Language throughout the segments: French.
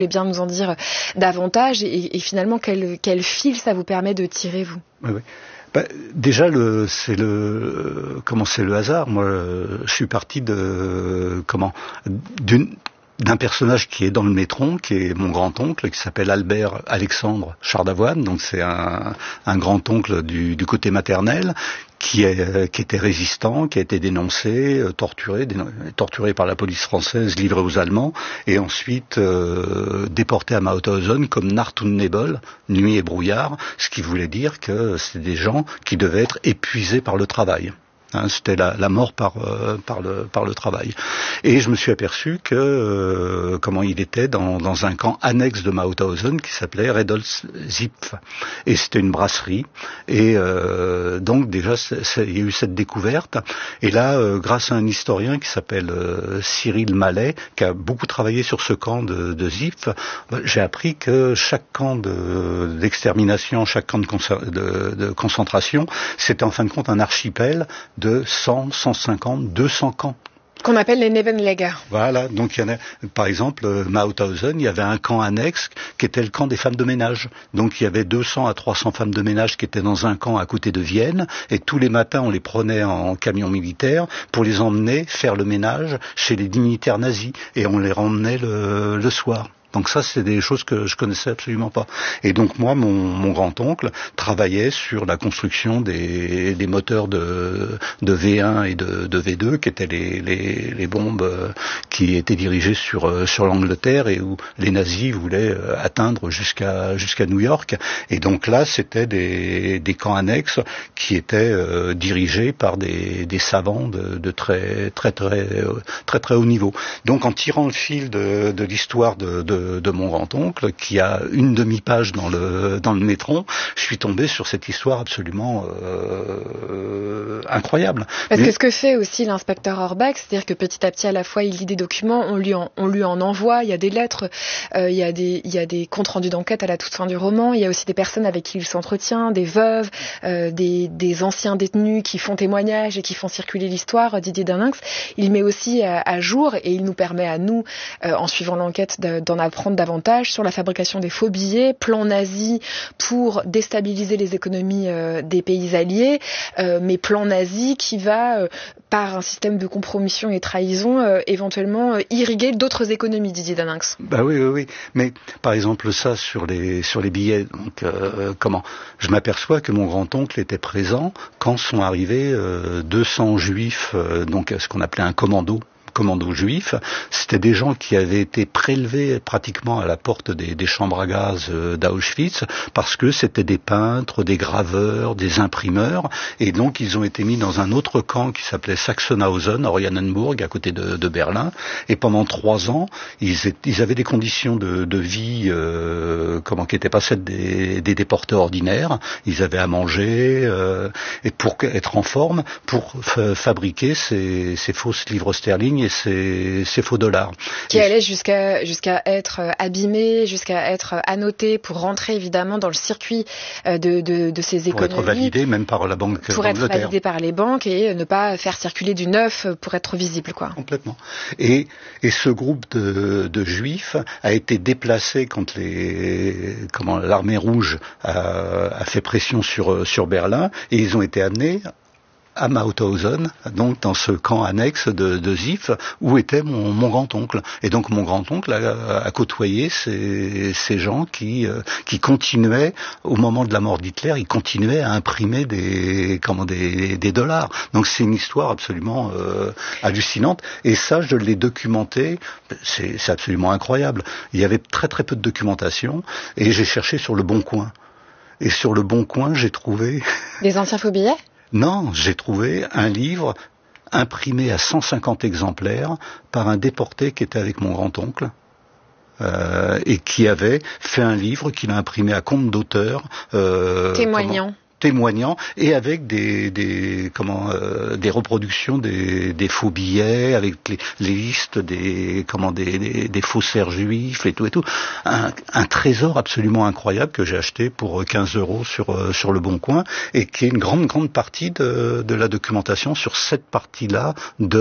voulez bien nous en dire davantage et finalement quel fil ça vous permet de tirer, vous? Oui, oui. Déjà, c'est le hasard. Moi, je suis parti d'un personnage qui est dans le Métron, qui est mon grand-oncle, qui s'appelle Albert Alexandre Chardavoine. Donc c'est un grand-oncle du côté maternel, qui était résistant, qui a été dénoncé, torturé par la police française, livré aux Allemands, et ensuite déporté à Mauthausen comme Nacht und Nebel, nuit et brouillard, ce qui voulait dire que c'est des gens qui devaient être épuisés par le travail. C'était la mort par le travail. Et je me suis aperçu que il était dans un camp annexe de Mauthausen qui s'appelait Redolzipf. Et c'était une brasserie. Et donc déjà il y a eu cette découverte. Et là, grâce à un historien qui s'appelle Cyril Mallet, qui a beaucoup travaillé sur ce camp de Zipf, j'ai appris que chaque camp d'extermination, chaque camp de concentration, c'était en fin de compte un archipel de 100, 150, 200 camps. Qu'on appelle les Nebenläger. Voilà, donc il y en a, par exemple, Mauthausen, il y avait un camp annexe qui était le camp des femmes de ménage. Donc il y avait 200 à 300 femmes de ménage qui étaient dans un camp à côté de Vienne, et tous les matins on les prenait en camion militaire pour les emmener faire le ménage chez les dignitaires nazis, et on les ramenait le soir. Donc ça, c'est des choses que je connaissais absolument pas. Et donc moi, mon grand-oncle travaillait sur la construction des moteurs de V1 et de V2, qui étaient les bombes qui étaient dirigées sur l'Angleterre et où les nazis voulaient atteindre jusqu'à New York. Et donc là, c'était des camps annexes qui étaient dirigés par des savants de très haut niveau. Donc en tirant le fil de l'histoire de mon grand-oncle, qui a une demi-page dans le Métron, je suis tombé sur cette histoire absolument incroyable. Parce que ce que fait aussi l'inspecteur Orbach, c'est-à-dire que petit à petit, à la fois, il lit des documents, on lui en envoie, il y a des lettres, il y a des comptes rendus d'enquête à la toute fin du roman, il y a aussi des personnes avec qui il s'entretient, des veuves, des anciens détenus qui font témoignage et qui font circuler l'histoire, Didier Daninx. Il met aussi à jour, et il nous permet à nous, en suivant l'enquête, d'en apprendre davantage sur la fabrication des faux billets, plan nazi pour déstabiliser les économies des pays alliés, mais plan nazi qui va, par un système de compromission et trahison, éventuellement irriguer d'autres économies, Didier Daninx. Bah oui. Mais par exemple ça sur les billets, donc je m'aperçois que mon grand-oncle était présent quand sont arrivés 200 juifs, donc ce qu'on appelait un commando juif. C'était des gens qui avaient été prélevés pratiquement à la porte des chambres à gaz d'Auschwitz, parce que c'était des peintres, des graveurs, des imprimeurs, et donc ils ont été mis dans un autre camp qui s'appelait Sachsenhausen, Oranienburg, à côté de Berlin, et pendant 3 ans, ils avaient des conditions de vie qui n'étaient pas celles des déportés ordinaires. Ils avaient à manger, et pour être en forme, pour fabriquer ces fausses livres sterling et ces faux dollars. Qui allaient jusqu'à être abîmés, jusqu'à être annotés pour rentrer évidemment dans le circuit de ces économies. Pour être validés même par la Banque d'Angleterre. Pour être validés par les banques et ne pas faire circuler du neuf pour être visible, quoi. Complètement. Et ce groupe de juifs a été déplacé quand l'armée rouge a fait pression sur Berlin, et ils ont été amenés à Mauthausen, donc dans ce camp annexe de Zipf, où était mon grand-oncle. Et donc mon grand-oncle a côtoyé ces gens qui continuaient, au moment de la mort d'Hitler, ils continuaient à imprimer des dollars. Donc c'est une histoire absolument hallucinante. Et ça, je l'ai documenté. C'est absolument incroyable. Il y avait très très peu de documentation, et j'ai cherché sur Le Bon Coin. Et sur Le Bon Coin, j'ai trouvé... Des anciens faux billets ? Non, j'ai trouvé un livre imprimé à 150 exemplaires par un déporté qui était avec mon grand-oncle, et qui avait fait un livre qu'il a imprimé à compte d'auteur. Témoignant. témoignant et avec des reproductions des faux billets, avec les listes des faussaires juifs et tout. Un trésor absolument incroyable que j'ai acheté pour 15 € sur Le Bon Coin et qui est une grande partie de la documentation sur cette partie-là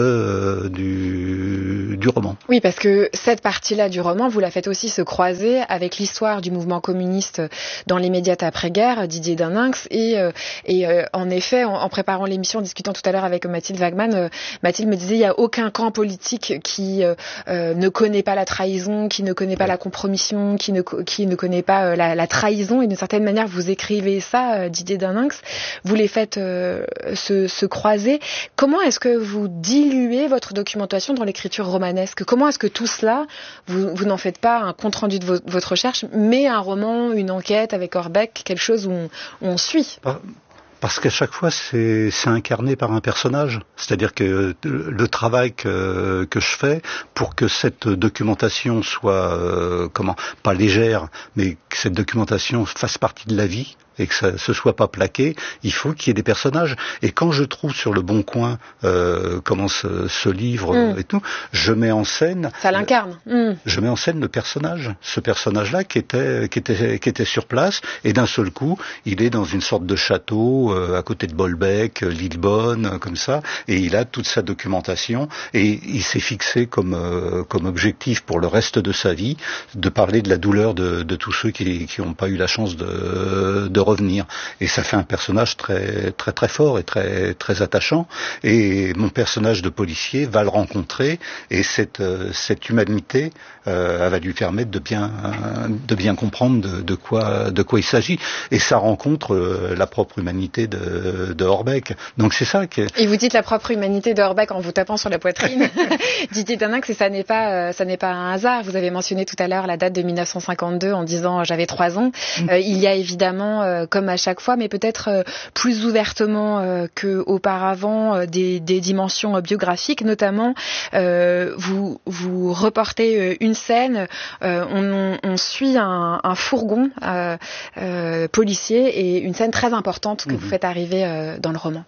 du roman. Oui, parce que cette partie-là du roman, vous la faites aussi se croiser avec l'histoire du mouvement communiste dans l'immédiate après-guerre, Didier Deninx, et en effet, en préparant l'émission, en discutant tout à l'heure avec Mathilde Wagman, Mathilde me disait il n'y a aucun camp politique qui ne connaît pas la trahison, qui ne connaît pas la compromission, qui ne connaît pas la trahison, et d'une certaine manière vous écrivez ça, Didier Deninx, vous les faites se croiser. Comment est-ce que vous diluez votre documentation dans l'écriture romanesque? Comment est-ce que tout cela, vous n'en faites pas un compte-rendu de votre recherche, mais un roman, une enquête avec Orbeck, quelque chose où on suit? Parce qu'à chaque fois, c'est incarné par un personnage. C'est-à-dire que le travail que je fais pour que cette documentation soit, pas légère, mais que cette documentation fasse partie de la vie, et que ça se soit pas plaqué, il faut qu'il y ait des personnages. Et quand je trouve sur Le Bon Coin ce livre et tout, je mets en scène. Ça l'incarne. Je mets en scène le personnage, ce personnage-là qui était sur place, et d'un seul coup, il est dans une sorte de château à côté de Bolbec, Lillebonne, comme ça, et il a toute sa documentation, et il s'est fixé comme objectif pour le reste de sa vie de parler de la douleur de tous ceux qui n'ont pas eu la chance de revenir. Et ça fait un personnage très très très fort et très très attachant. Et mon personnage de policier va le rencontrer, et cette humanité va lui permettre de bien comprendre de quoi il s'agit. Et ça rencontre la propre humanité de Orbeck. Donc c'est ça que. Et vous dites la propre humanité de Orbeck en vous tapant sur la poitrine. Didier Deninx, et ça n'est pas un hasard. Vous avez mentionné tout à l'heure la date de 1952 en disant j'avais 3 ans. Il y a évidemment, comme à chaque fois, mais peut-être plus ouvertement qu'auparavant, des dimensions biographiques. Notamment, vous reportez une scène, on suit un fourgon policier, et une scène très importante que vous faites arriver dans le roman.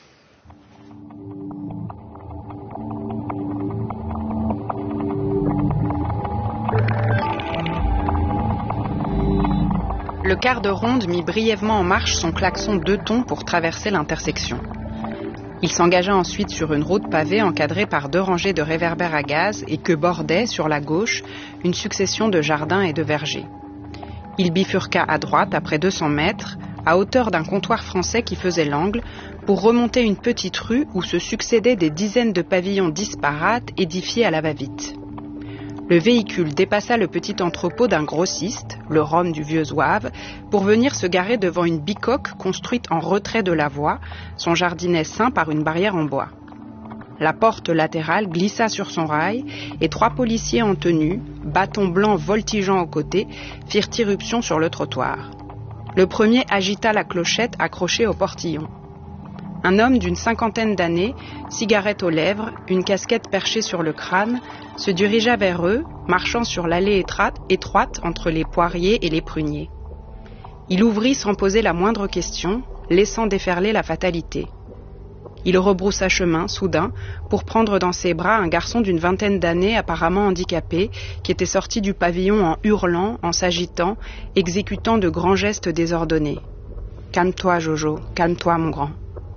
Le quart de ronde mit brièvement en marche son klaxon 2 tons pour traverser l'intersection. Il s'engagea ensuite sur une route pavée encadrée par 2 rangées de réverbères à gaz et que bordait, sur la gauche, une succession de jardins et de vergers. Il bifurqua à droite, après 200 mètres, à hauteur d'un comptoir français qui faisait l'angle, pour remonter une petite rue où se succédaient des dizaines de pavillons disparates édifiés à la va-vite. Le véhicule dépassa le petit entrepôt d'un grossiste, le Rhum du Vieux Zouave, pour venir se garer devant une bicoque construite en retrait de la voie, son jardinet ceint par une barrière en bois. La porte latérale glissa sur son rail et 3 policiers en tenue, bâtons blancs voltigeant aux côtés, firent irruption sur le trottoir. Le premier agita la clochette accrochée au portillon. Un homme d'une 50aine d'années, cigarette aux lèvres, une casquette perchée sur le crâne, se dirigea vers eux, marchant sur l'allée étroite entre les poiriers et les pruniers. Il ouvrit sans poser la moindre question, laissant déferler la fatalité. Il rebroussa chemin, soudain, pour prendre dans ses bras un garçon d'une 20aine d'années apparemment handicapé, qui était sorti du pavillon en hurlant, en s'agitant, exécutant de grands gestes désordonnés. « Calme-toi, Jojo, calme-toi, mon grand. »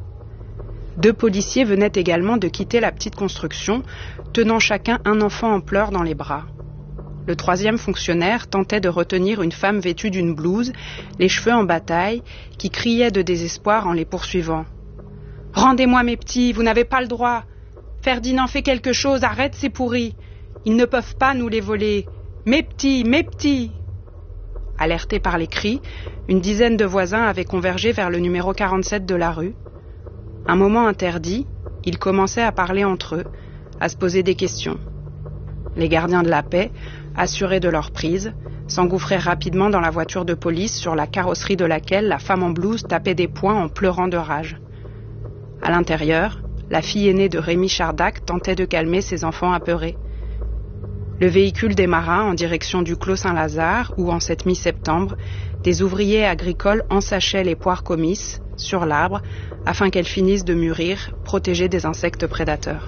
2 policiers venaient également de quitter la petite construction, tenant chacun un enfant en pleurs dans les bras. Le 3e fonctionnaire tentait de retenir une femme vêtue d'une blouse, les cheveux en bataille, qui criait de désespoir en les poursuivant. « Rendez-moi mes petits, vous n'avez pas le droit. Ferdinand, fais quelque chose, arrête ces pourris. Ils ne peuvent pas nous les voler. Mes petits, mes petits !» Alertés par les cris, une dizaine de voisins avaient convergé vers le numéro 47 de la rue. Un moment interdit, ils commençaient à parler entre eux, à se poser des questions. Les gardiens de la paix, assurés de leur prise, s'engouffrèrent rapidement dans la voiture de police sur la carrosserie de laquelle la femme en blouse tapait des poings en pleurant de rage. À l'intérieur, la fille aînée de Rémi Chardac tentait de calmer ses enfants apeurés. Le véhicule démarra en direction du Clos Saint-Lazare où, en cette mi-septembre, des ouvriers agricoles ensachaient les poires comices, sur l'arbre, afin qu'elles finissent de mûrir, protégées des insectes prédateurs.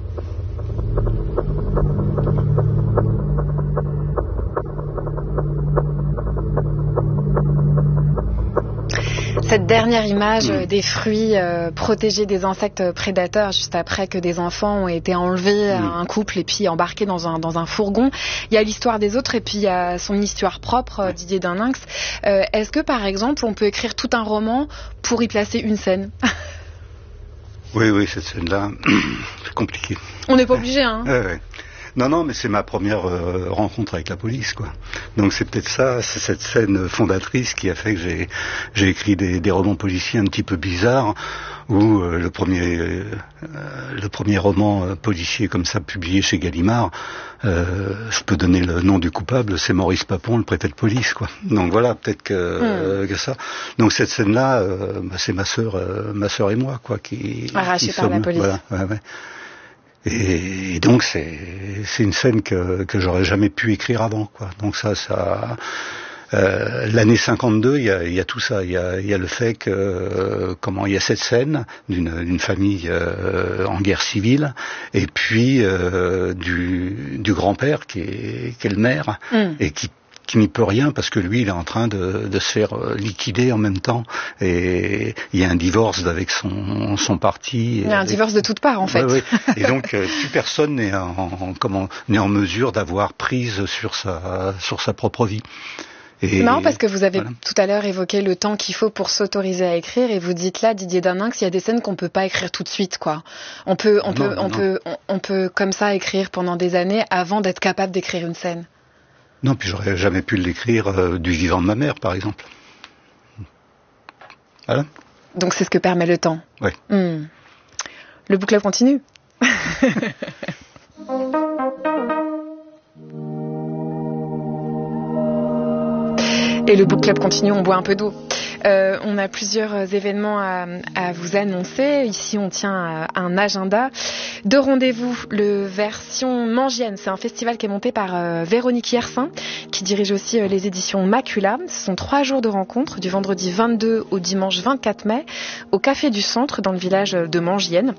Cette dernière image des fruits protégés des insectes prédateurs, juste après que des enfants ont été enlevés à un couple et puis embarqués dans un fourgon. Il y a l'histoire des autres et puis il y a son histoire propre, Didier Daninx. Est-ce que, par exemple, on peut écrire tout un roman pour y placer une scène? Oui, cette scène-là, c'est compliqué. On n'est pas obligé, hein. Ouais. Non, mais c'est ma première rencontre avec la police, quoi. Donc c'est peut-être ça, c'est cette scène fondatrice qui a fait que j'ai écrit des romans policiers un petit peu bizarres, où le premier roman policier comme ça publié chez Gallimard, je peux donner le nom du coupable, c'est Maurice Papon, le préfet de police, quoi. Donc voilà, peut-être que ça. Donc cette scène-là, c'est ma sœur et moi, quoi, qui arrachée par la police. Voilà, ouais. Et donc c'est une scène que j'aurais jamais pu écrire avant, quoi. Donc ça l'année 52, il y a tout ça, il y a le fait que il y a cette scène d'une famille en guerre civile, et puis du grand-père qui est le maire et qui n'y peut rien parce que lui il est en train de se faire liquider en même temps, et il y a un divorce avec son parti. Il y a un divorce de toutes parts en fait. Ouais. Et donc plus personne n'est en mesure d'avoir prise sur sa propre vie. C'est marrant parce que vous avez tout à l'heure évoqué le temps qu'il faut pour s'autoriser à écrire, et vous dites là, Didier Daninx, il y a des scènes qu'on peut pas écrire tout de suite, quoi. On peut comme ça écrire pendant des années avant d'être capable d'écrire une scène. Non, puis j'aurais jamais pu l'écrire du vivant de ma mère, par exemple. Voilà. Donc c'est ce que permet le temps. Oui. Le book club continue. Et le book club continue, on boit un peu d'eau. On a plusieurs événements à vous annoncer. Ici, on tient un agenda de rendez-vous. Le version Mangienne, c'est un festival qui est monté par Véronique Yersin, qui dirige aussi les éditions Macula. Ce sont 3 jours de rencontres, du vendredi 22 au dimanche 24 mai, au Café du Centre, dans le village de Mangienne.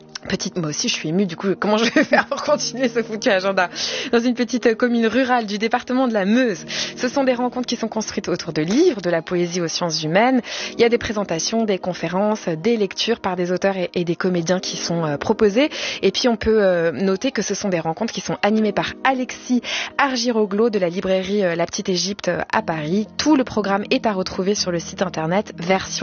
Moi aussi je suis émue, du coup comment je vais faire pour continuer ce foutu agenda dans une petite commune rurale du département de la Meuse. Ce sont des rencontres qui sont construites autour de livres, de la poésie aux sciences humaines. Il y a des présentations, des conférences, des lectures par des auteurs et des comédiens qui sont proposés. Et puis on peut noter que ce sont des rencontres qui sont animées par Alexis Argiroglo de la librairie La Petite Égypte à Paris. Tout le programme est à retrouver sur le site internet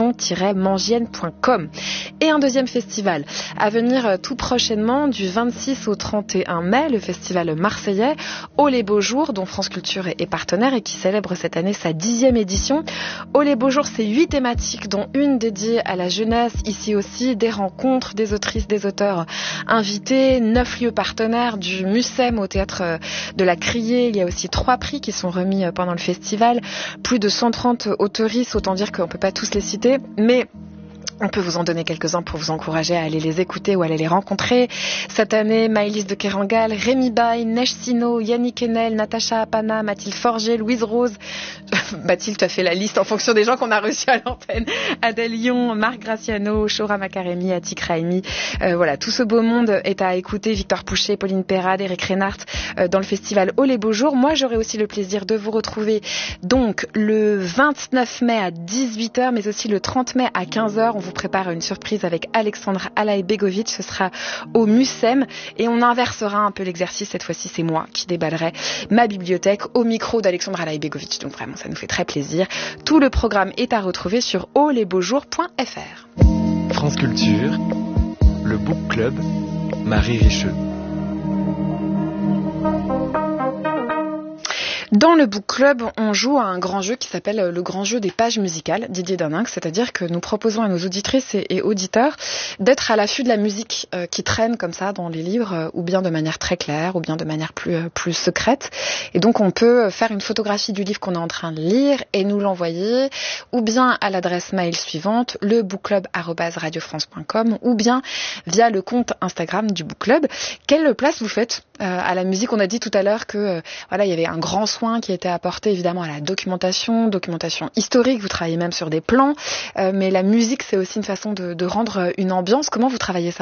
version-mangienne.com. Et un deuxième festival à venir tout prochainement, du 26 au 31 mai, le festival marseillais Oh les Beaux Jours, dont France Culture est partenaire et qui célèbre cette année sa 10e édition. Oh les Beaux Jours, c'est 8 thématiques, dont une dédiée à la jeunesse. Ici aussi, des rencontres, des autrices, des auteurs invités, 9 lieux partenaires, du Mucem au théâtre de la Criée. Il y a aussi 3 prix qui sont remis pendant le festival. Plus de 130 autoristes, autant dire qu'on ne peut pas tous les citer, mais on peut vous en donner quelques-uns pour vous encourager à aller les écouter ou à aller les rencontrer. Cette année, Maëlys de Kerangal, Rémi Baye, Neige Sino, Yannick Enel, Natacha Apana, Mathilde Forger, Louise Rose. Mathilde, tu as fait la liste en fonction des gens qu'on a reçus à l'antenne. Adèle Lyon, Marc Graciano, Shora Makaremi, Atik Raimi. Voilà, tout ce beau monde est à écouter. Victor Pouchet, Pauline Perrade, Eric Reinhardt dans le festival Oh les Beaux Jours. Moi, j'aurai aussi le plaisir de vous retrouver donc le 29 mai à 18h, mais aussi le 30 mai à 15h. On vous prépare une surprise avec Alexandre Alaïbegovic. Ce sera au Mucem et on inversera un peu l'exercice. Cette fois-ci, c'est moi qui déballerai ma bibliothèque au micro d'Alexandre Alaïbegovic. Donc vraiment, ça nous fait très plaisir. Tout le programme est à retrouver sur oslesbeauxjours.fr. France Culture, le Book Club, Marie Richeux. Dans le Book Club, on joue à un grand jeu qui s'appelle le grand jeu des pages musicales, Didier Daninx, c'est-à-dire que nous proposons à nos auditrices et auditeurs d'être à l'affût de la musique qui traîne comme ça dans les livres, ou bien de manière très claire, ou bien de manière plus secrète. Et donc on peut faire une photographie du livre qu'on est en train de lire et nous l'envoyer, ou bien à l'adresse mail suivante, lebookclub@radiofrance.com, ou bien via le compte Instagram du Book Club. Quelle place vous faites à la musique? On a dit tout à l'heure que voilà, il y avait un grand soin qui a été apporté évidemment à la documentation historique, vous travaillez même sur des plans, mais la musique c'est aussi une façon de rendre une ambiance. Comment vous travaillez ça ?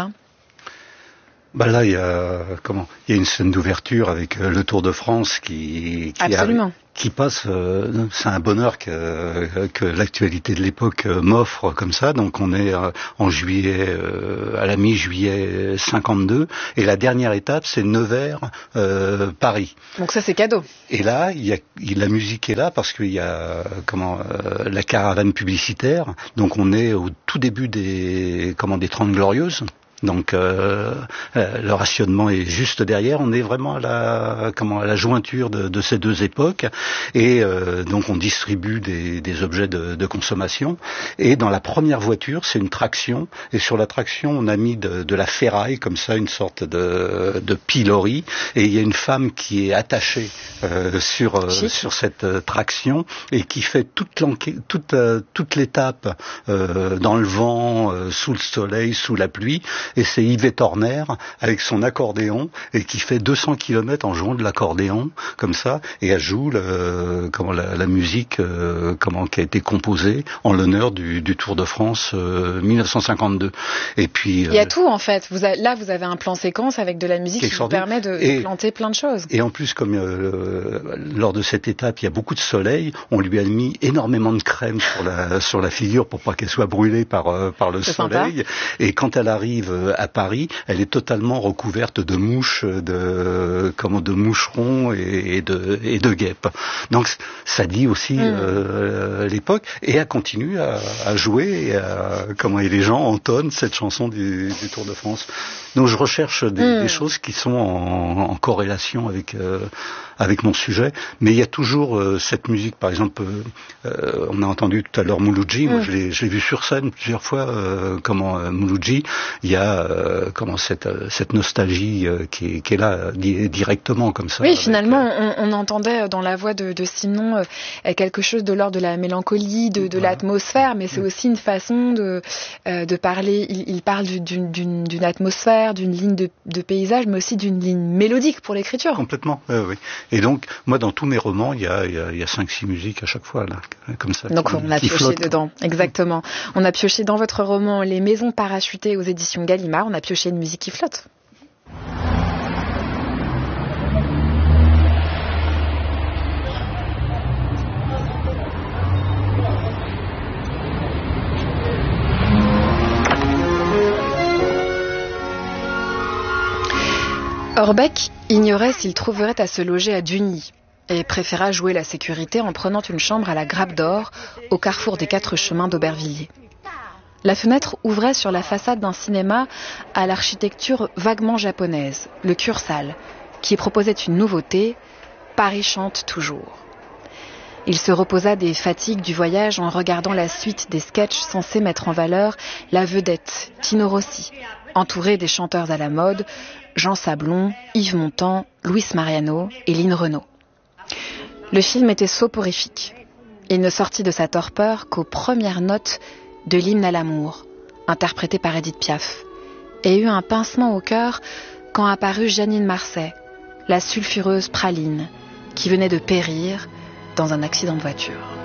Bah là, il y a une scène d'ouverture avec le Tour de France qui passe. C'est un bonheur que l'actualité de l'époque m'offre comme ça. Donc on est en juillet, à la mi-juillet 52, et la dernière étape c'est Nevers, Paris. Donc ça c'est cadeau. Et là, la musique est là parce qu'il y a la caravane publicitaire. Donc on est au tout début des 30 Glorieuses. Donc le rationnement est juste derrière. On est vraiment à la jointure de ces deux époques, et donc on distribue des objets de consommation. Et dans la première voiture, c'est une traction, et sur la traction, on a mis de la ferraille comme ça, une sorte de pilori, et il y a une femme qui est attachée sur cette traction et qui fait toute l'étape dans le vent, sous le soleil, sous la pluie. Et c'est Yvette Horner avec son accordéon, et qui fait 200 km en jouant de l'accordéon comme ça, et elle joue la musique qui a été composée en l'honneur du Tour de France 1952. Et puis il y a tout en fait. Vous avez un plan séquence avec de la musique qui vous permet de planter plein de choses. Et en plus, comme lors de cette étape, il y a beaucoup de soleil, on lui a mis énormément de crème sur la figure pour pas qu'elle soit brûlée par le soleil. Sympa. Et quand elle arrive à Paris, elle est totalement recouverte de mouches, de moucherons et de guêpes. Donc ça dit aussi l'époque, et elle continue à jouer, et les gens entonnent cette chanson du Tour de France. Donc je recherche des choses qui sont en corrélation avec mon sujet, mais il y a toujours cette musique. Par exemple, on a entendu tout à l'heure Mouloudji. Moi je l'ai vu sur scène plusieurs fois. Mouloudji, il y a cette nostalgie qui est là directement comme ça. Oui, finalement, on entendait dans la voix de Simon quelque chose de l'ordre de la mélancolie, de l'atmosphère, mais c'est aussi une façon de parler. Il parle d'une atmosphère, d'une ligne de paysage, mais aussi d'une ligne mélodique pour l'écriture. Complètement, oui. Et donc, moi, dans tous mes romans, il y a 5-6 musiques à chaque fois, là, comme ça. Donc on a pioché dedans, exactement. On a pioché dans votre roman Les Maisons parachutées aux éditions Gallimard, on a pioché une musique qui flotte. Orbeck ignorait s'il trouverait à se loger à Dugny et préféra jouer la sécurité en prenant une chambre à la Grappe d'Or, au carrefour des 4 chemins d'Aubervilliers. La fenêtre ouvrait sur la façade d'un cinéma à l'architecture vaguement japonaise, le Kursaal, qui proposait une nouveauté, Paris chante toujours. Il se reposa des fatigues du voyage en regardant la suite des sketchs censés mettre en valeur la vedette Tino Rossi, entourée des chanteurs à la mode, Jean Sablon, Yves Montand, Luis Mariano et Lynn Renaud. Le film était soporifique. Il ne sortit de sa torpeur qu'aux premières notes de l'hymne à l'amour, interprété par Édith Piaf, et eut un pincement au cœur quand apparut Jeannine Marsay, la sulfureuse praline, qui venait de périr dans un accident de voiture.